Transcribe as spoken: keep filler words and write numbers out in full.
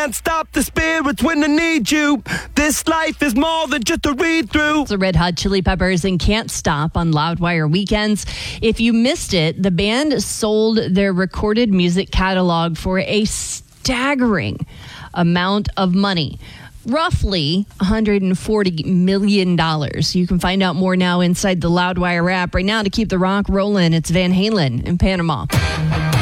can't stop the spirits when I need you. This life is more than just a read-through. The Red Hot Chili Peppers and Can't Stop on Loudwire Weekends. If you missed it, the band sold their recorded music catalog for a staggering amount of money. Roughly one hundred forty million dollars. You can find out more now inside the Loudwire app. Right now, to keep the rock rolling, it's Van Halen in Panama.